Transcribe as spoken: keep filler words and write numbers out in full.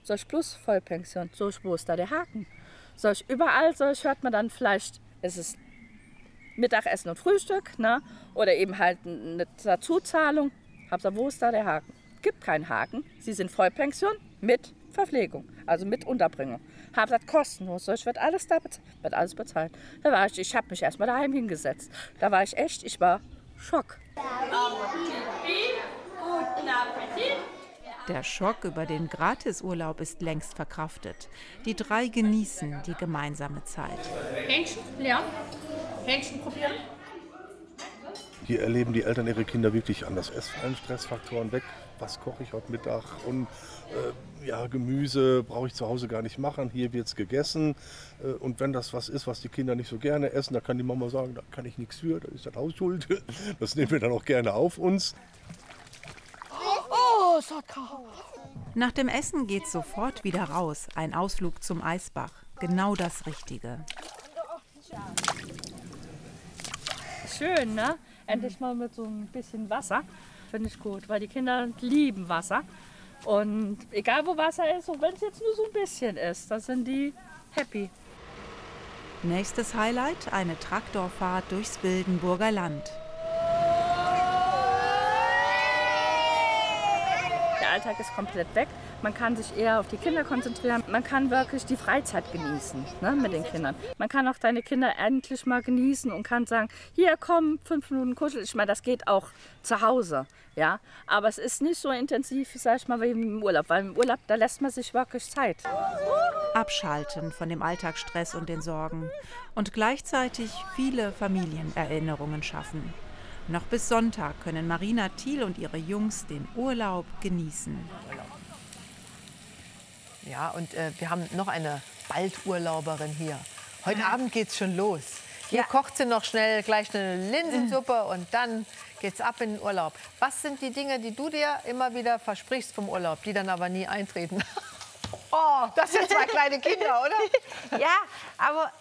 Soll ich plus Vollpension? So, wo ist da der Haken? Soll ich überall, so ich hört man dann vielleicht, es ist Mittagessen und Frühstück, ne? Oder eben halt eine Dazuzahlung. Hab gesagt, wo ist da der Haken? Gibt keinen Haken. Sie sind Vollpension mit Verpflegung, also mit Unterbringung. Hab gesagt, kostenlos, so ich wird alles da bezahlt, wird alles bezahlt. Da war ich, ich habe mich erstmal daheim hingesetzt. Da war ich echt, ich war Schock. Guten Appetit. Der Schock über den Gratisurlaub ist längst verkraftet. Die drei genießen die gemeinsame Zeit. Hähnchen, ja. Hähnchen probieren. Hier erleben die Eltern ihre Kinder wirklich anders. Es fallen Stressfaktoren weg. Was koche ich heute Mittag? Und äh, ja, Gemüse brauche ich zu Hause gar nicht machen. Hier wird es gegessen. Äh, und wenn das was ist, was die Kinder nicht so gerne essen, da kann die Mama sagen, da kann ich nichts für, da ist das Hausschuld. Das nehmen wir dann auch gerne auf uns. Oh, nach dem Essen geht's sofort wieder raus. Ein Ausflug zum Eisbach. Genau das Richtige. Schön, ne? Endlich mal mit so ein bisschen Wasser. Finde ich gut, weil die Kinder lieben Wasser. Und egal wo Wasser ist, und wenn es jetzt nur so ein bisschen ist, dann sind die happy. Nächstes Highlight, eine Traktorfahrt durchs Wildenburger Land. Der Alltag ist komplett weg. Man kann sich eher auf die Kinder konzentrieren. Man kann wirklich die Freizeit genießen, ne, mit den Kindern. Man kann auch deine Kinder endlich mal genießen und kann sagen, hier komm, fünf Minuten kuscheln. Ich meine, das geht auch zu Hause, ja. Aber es ist nicht so intensiv, sag ich mal, wie im Urlaub. Weil im Urlaub, da lässt man sich wirklich Zeit. Abschalten von dem Alltagsstress und den Sorgen. Und gleichzeitig viele Familienerinnerungen schaffen. Noch bis Sonntag können Marina Thiel und ihre Jungs den Urlaub genießen. Ja, und äh, wir haben noch eine Baldurlauberin hier. Heute Abend geht's schon los. Hier ja. kocht sie noch schnell gleich eine Linsensuppe und dann geht's ab in den Urlaub. Was sind die Dinge, die du dir immer wieder versprichst vom Urlaub, die dann aber nie eintreten? Oh, das sind zwei kleine Kinder, oder? Ja, aber